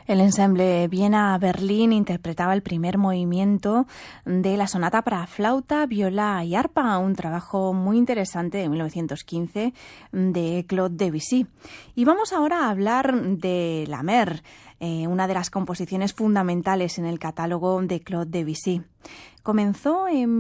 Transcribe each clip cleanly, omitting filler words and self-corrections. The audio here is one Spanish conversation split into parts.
El ensamble Viena-Berlín interpretaba el primer movimiento de la sonata para flauta, viola y arpa, un trabajo muy interesante de 1915 de Claude Debussy. Y vamos ahora a hablar de La Mer, una de las composiciones fundamentales en el catálogo de Claude Debussy. Comenzó en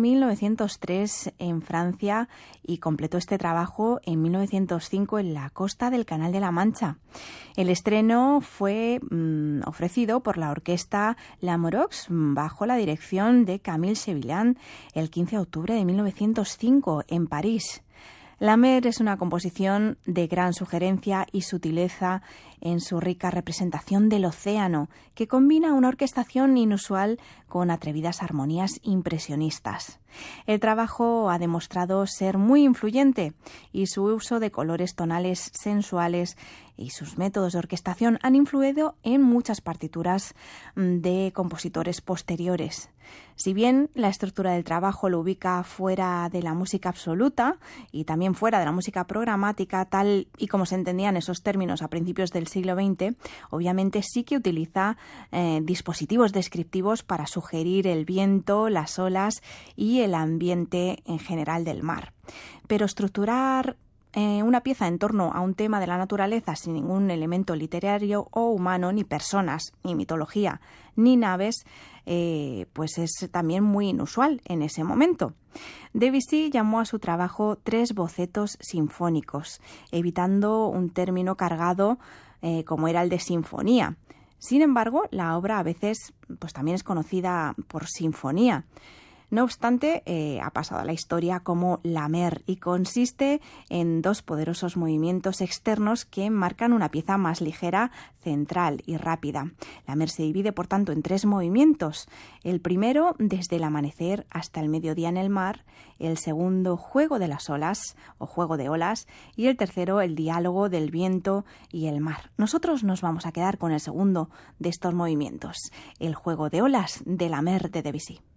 1903 en Francia y completó este trabajo en 1905 en la costa del Canal de la Mancha. El estreno fue ofrecido por la orquesta Lamoureux bajo la dirección de Camille Chevillan el 15 de octubre de 1905 en París. La Mer es una composición de gran sugerencia y sutileza en su rica representación del océano, que combina una orquestación inusual con atrevidas armonías impresionistas. El trabajo ha demostrado ser muy influyente y su uso de colores tonales sensuales y sus métodos de orquestación han influido en muchas partituras de compositores posteriores. Si bien la estructura del trabajo lo ubica fuera de la música absoluta y también fuera de la música programática, tal y como se entendían esos términos a principios del siglo XX, obviamente sí que utiliza dispositivos descriptivos para sugerir el viento, las olas y el ambiente en general del mar. Pero estructurar una pieza en torno a un tema de la naturaleza sin ningún elemento literario o humano, ni personas, ni mitología, ni naves, pues es también muy inusual en ese momento. Debussy llamó a su trabajo 3 bocetos sinfónicos, evitando un término cargado como era el de sinfonía. Sin embargo, la obra a veces pues también es conocida por sinfonía. No obstante, ha pasado a la historia como La Mer y consiste en 2 poderosos movimientos externos que marcan una pieza más ligera, central y rápida. La Mer se divide, por tanto, en 3 movimientos. El primero, desde el amanecer hasta el mediodía en el mar. El segundo, juego de las olas o juego de olas. Y el tercero, el diálogo del viento y el mar. Nosotros nos vamos a quedar con el segundo de estos movimientos, el juego de olas de La Mer de Debussy.